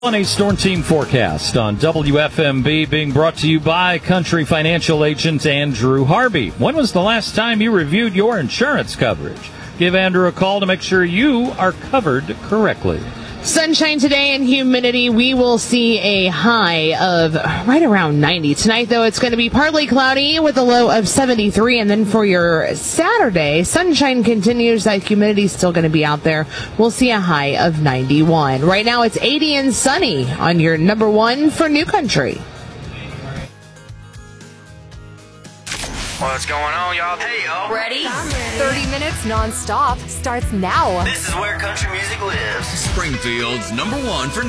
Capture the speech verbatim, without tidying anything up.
On a Storm Team forecast on W F M B, being brought to you by Country Financial Agent Andrew Harvey. When was the last time you reviewed your insurance coverage? Give Andrew a call to make sure you are covered correctly. Sunshine today and humidity. We will see a high of right around ninety. Tonight, though, it's going to be partly cloudy with a low of seventy-three. And then for your Saturday, sunshine continues. That humidity is still going to be out there. We'll see a high of ninety-one. Right now, it's eighty and sunny on your number one for New Country. What's going on, y'all? Hey, y'all. Ready? thirty minutes non-stop starts now. This is where country music lives. Springfield's number one for